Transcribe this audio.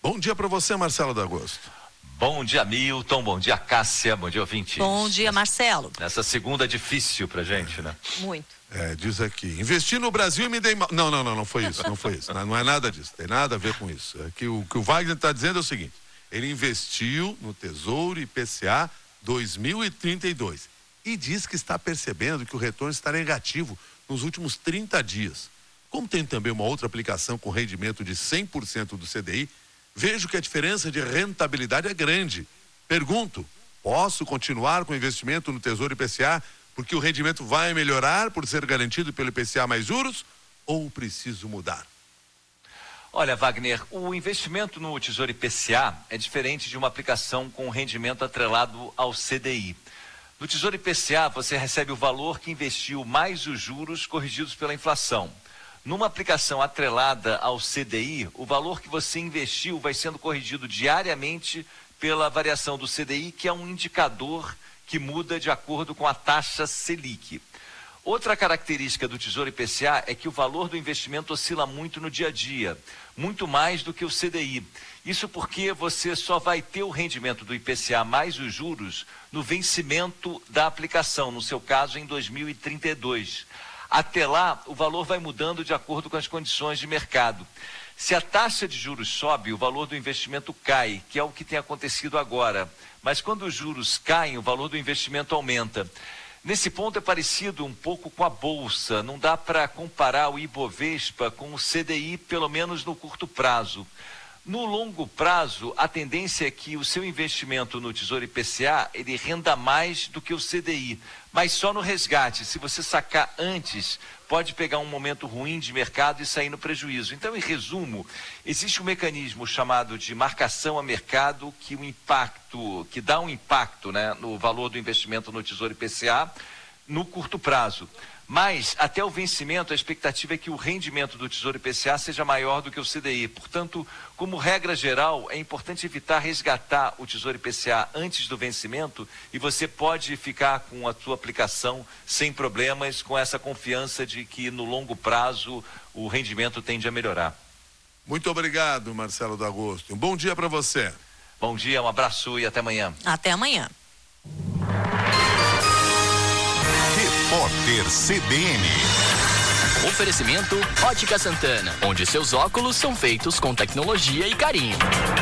Bom dia para você, Marcelo D'Agosto. Bom dia, Milton. Bom dia, Cássia. Bom dia, ouvintes. Bom dia, Marcelo. Nessa segunda difícil pra gente, né? Muito. Diz aqui, investi no Brasil e me dei mal. Não foi isso. Não é nada disso, tem nada a ver com isso. É que o que o Wagner está dizendo é o seguinte, ele investiu no Tesouro IPCA 2032 e diz que está percebendo que o retorno está negativo nos últimos 30 dias. Como tem também uma outra aplicação com rendimento de 100% do CDI, vejo que a diferença de rentabilidade é grande. Pergunto, posso continuar com o investimento no Tesouro IPCA porque o rendimento vai melhorar por ser garantido pelo IPCA mais juros ou preciso mudar? Olha, Wagner, o investimento no Tesouro IPCA é diferente de uma aplicação com rendimento atrelado ao CDI. No Tesouro IPCA, você recebe o valor que investiu mais os juros corrigidos pela inflação. Numa aplicação atrelada ao CDI, o valor que você investiu vai sendo corrigido diariamente pela variação do CDI, que é um indicador que muda de acordo com a taxa Selic. Outra característica do Tesouro IPCA é que o valor do investimento oscila muito no dia a dia, muito mais do que o CDI. Isso porque você só vai ter o rendimento do IPCA mais os juros no vencimento da aplicação, no seu caso em 2032. Até lá, o valor vai mudando de acordo com as condições de mercado. Se a taxa de juros sobe, o valor do investimento cai, que é o que tem acontecido agora. Mas quando os juros caem, o valor do investimento aumenta. Nesse ponto é parecido um pouco com a Bolsa. Não dá para comparar o Ibovespa com o CDI, pelo menos no curto prazo. No longo prazo, a tendência é que o seu investimento no Tesouro IPCA, ele renda mais do que o CDI, mas só no resgate. Se você sacar antes, pode pegar um momento ruim de mercado e sair no prejuízo. Então, em resumo, existe um mecanismo chamado de marcação a mercado que dá um impacto, né, no valor do investimento no Tesouro IPCA no curto prazo. Mas, até o vencimento, a expectativa é que o rendimento do Tesouro IPCA seja maior do que o CDI. Portanto, como regra geral, é importante evitar resgatar o Tesouro IPCA antes do vencimento e você pode ficar com a sua aplicação sem problemas, com essa confiança de que no longo prazo o rendimento tende a melhorar. Muito obrigado, Marcelo D'Agosto. Um bom dia para você. Bom dia, um abraço e até amanhã. Até amanhã. Repórter CBN. Oferecimento Ótica Santana, onde seus óculos são feitos com tecnologia e carinho.